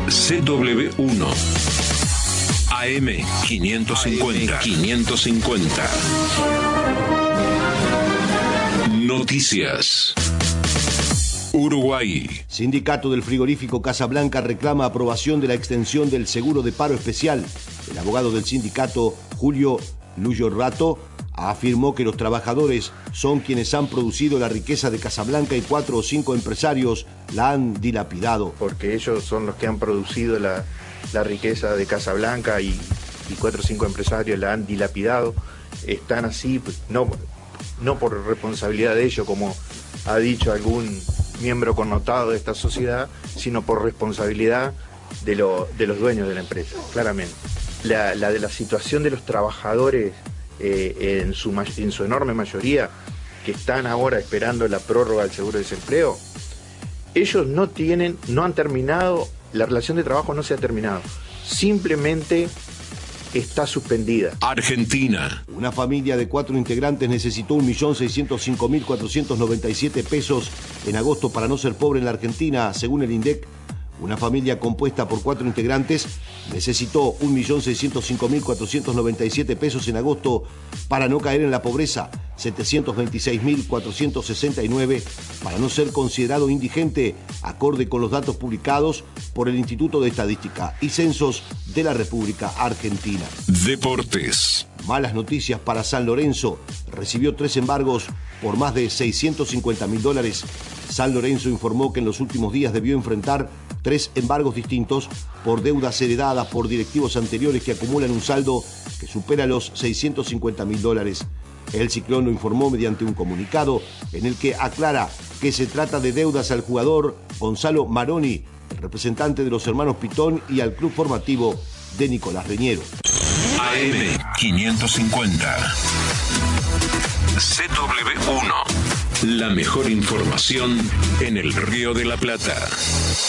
CW1 AM 550. Noticias. Uruguay. Sindicato del frigorífico Casablanca reclama aprobación de la extensión del seguro de paro especial. El abogado del sindicato, Julio Rato, afirmó que los trabajadores son quienes han producido la riqueza de Casablanca y 4 o 5 empresarios la han dilapidado. Porque ellos son los que han producido la riqueza de Casablanca y 4 o 5 empresarios la han dilapidado. Están así, no por responsabilidad de ellos, como ha dicho algún miembro connotado de esta sociedad, sino por responsabilidad de los dueños de la empresa, claramente. La de la situación de los trabajadores en su enorme mayoría, que están ahora esperando la prórroga del seguro de desempleo, ellos no han terminado, la relación de trabajo no se ha terminado, simplemente está suspendida. Argentina. Una familia de 4 integrantes necesitó 1.605.497 pesos en agosto para no ser pobre en la Argentina, según el INDEC. Una familia compuesta por 4 integrantes necesitó 1.605.497 pesos en agosto para no caer en la pobreza, 726.469 para no ser considerado indigente, acorde con los datos publicados por el Instituto de Estadística y Censos de la República Argentina. Deportes. Malas noticias para San Lorenzo. Recibió 3 embargos por más de $650.000. San Lorenzo informó que en los últimos días debió enfrentar 3 embargos distintos por deudas heredadas por directivos anteriores que acumulan un saldo que supera los $650.000. El Ciclón lo informó mediante un comunicado en el que aclara que se trata de deudas al jugador Gonzalo Maroni, el representante de los hermanos Pitón, y al club formativo de Nicolás Reñero. AM 550. CW1. La mejor información en el Río de la Plata.